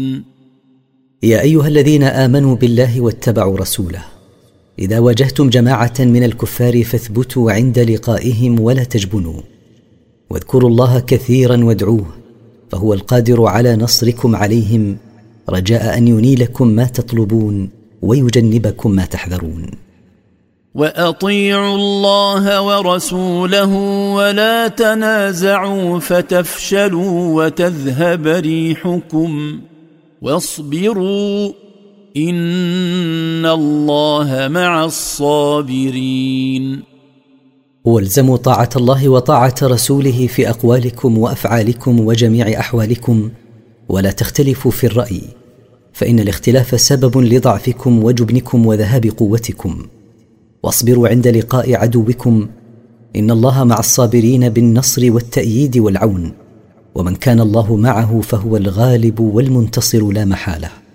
يا أيها الذين آمنوا بالله واتبعوا رسوله، إذا واجهتم جماعة من الكفار فاثبتوا عند لقائهم ولا تجبنوا، واذكروا الله كثيرا وادعوه، فهو القادر على نصركم عليهم، رجاء أن ينيلكم ما تطلبون ويجنبكم ما تحذرون. وأطيعوا الله ورسوله ولا تنازعوا فتفشلوا وتذهب ريحكم واصبروا إن الله مع الصابرين. والزموا طاعة الله وطاعة رسوله في أقوالكم وأفعالكم وجميع أحوالكم، ولا تختلفوا في الرأي، فإن الاختلاف سبب لضعفكم وجبنكم وذهاب قوتكم. واصبروا عند لقاء عدوكم، إن الله مع الصابرين بالنصر والتأييد والعون، ومن كان الله معه فهو الغالب والمنتصر لا محالة.